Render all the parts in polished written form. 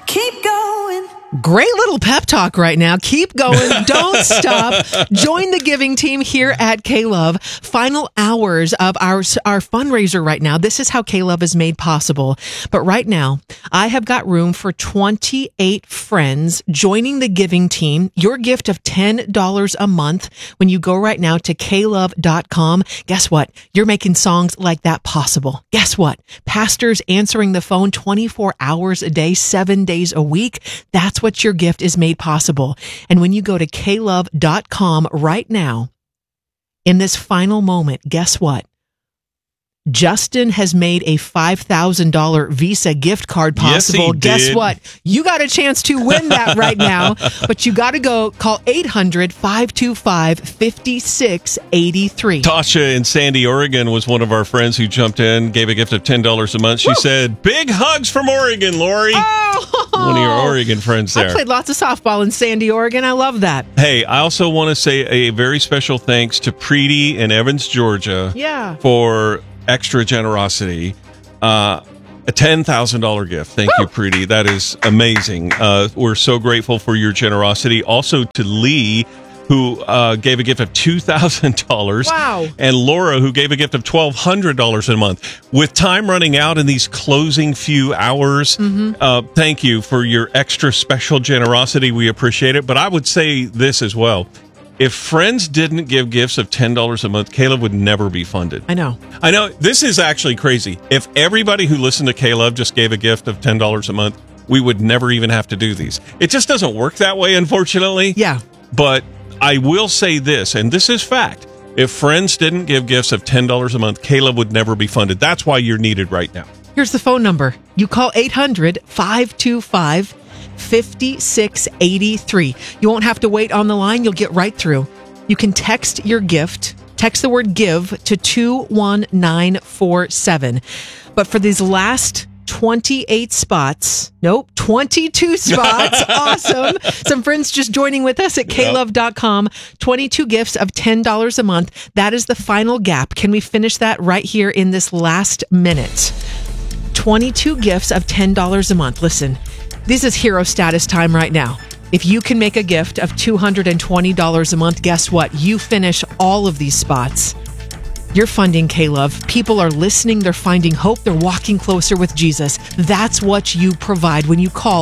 Keep going. Great little pep talk right now. Keep going. Don't stop. Join the giving team here at K-Love. Final hours of our fundraiser right now. This is how K-Love is made possible. But right now, I have got room for 28 friends joining the giving team. Your gift of $10 a month when you go right now to klove.com. Guess what? You're making songs like that possible. Guess what? Pastors answering the phone 24 hours a day, 7 days a week. That's what your gift is made possible. And when you go to klove.com right now, in this final moment, guess what? Justin has made a $5,000 Visa gift card possible. Yes, he Guess did. what? You got a chance to win that right now, but you got to go call 800-525-5683. Tasha in Sandy, Oregon was one of our friends who jumped in, gave a gift of $10 a month. She said, big hugs from Oregon, Lori. Oh! One of your Oregon friends there. I played lots of softball in Sandy, Oregon. I love that. Hey, I also want to say a very special thanks to Preeti in Evans, Georgia Yeah. for extra generosity. A $10,000 gift. Thank you, Preeti. That is amazing. We're so grateful for your generosity. Also to Lee, who gave a gift of $2,000. Wow. And Laura, who gave a gift of $1,200 a month. With time running out in these closing few hours, thank you for your extra special generosity. We appreciate it. But I would say this as well. If friends didn't give gifts of $10 a month, K-Love would never be funded. I know. This is actually crazy. If everybody who listened to K-Love just gave a gift of $10 a month, we would never even have to do these. It just doesn't work that way, unfortunately. Yeah. But I will say this, and this is fact. If friends didn't give gifts of $10 a month, K-Love would never be funded. That's why you're needed right now. Here's the phone number. You call 800-525-5683. You won't have to wait on the line. You'll get right through. You can text your gift. Text the word give to 21947. But for these last 28 spots, 22 spots. Awesome. Some friends just joining with us at klove.com. 22 gifts of $10 a month. That is the final gap. Can we finish that right here in this last minute? 22 gifts of $10 a month. Listen, this is hero status time right now. If you can make a gift of $220 a month, guess what? You finish all of these spots. You're funding K-Love. People are listening. They're finding hope. They're walking closer with Jesus. That's what you provide when you call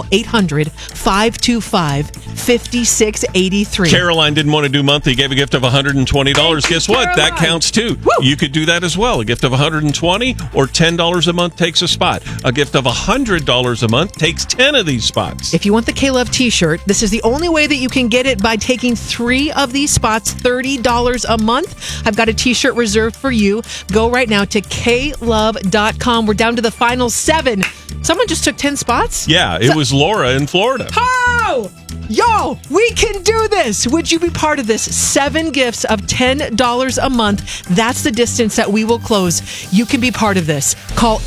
800-525-5683. Caroline didn't want to do monthly, gave a gift of $120. Guess what? Caroline. That counts too. Woo! You could do that as well. A gift of $120 or $10 a month takes a spot. A gift of $100 a month takes 10 of these spots. If you want the K-Love t-shirt, this is the only way that you can get it by taking 3 of these spots, $30 a month. I've got a t-shirt reserved for you. Go right now to klove.com. We're down to the final 7. Someone just took 10 spots? Yeah, it was Laura in Florida. Oh! Yo, we can do this. Would you be part of this? 7 gifts of $10 a month. That's the distance that we will close. You can be part of this. Call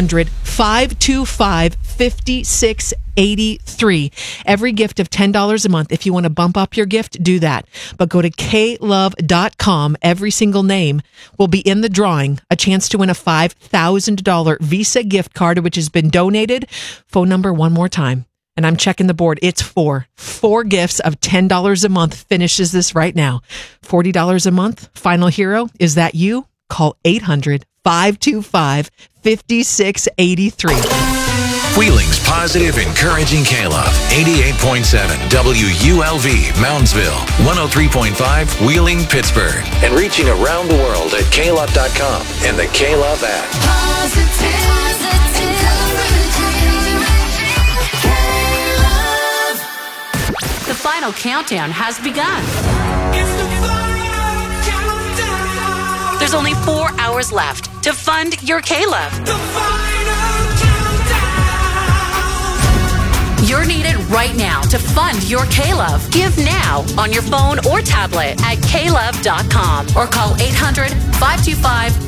800-525-5683. Every gift of $10 a month. If you want to bump up your gift, do that. But go to klove.com. Every single name will be in the drawing. A chance to win a $5,000 Visa gift card, which has been donated. Phone number one more time. And I'm checking the board. It's 4 gifts of $10 a month finishes this right now. $40 a month. Final hero. Is that you? Call 800-525-5683. Wheeling's positive, encouraging K-Love. 88.7 WULV, Moundsville. 103.5 Wheeling, Pittsburgh. And reaching around the world at klove.com and the K-Love app. The final countdown has begun. There's only 4 hours left to fund your K-Love. You're needed right now to fund your K-Love. Give now on your phone or tablet at klove.com or call 800-525-5683.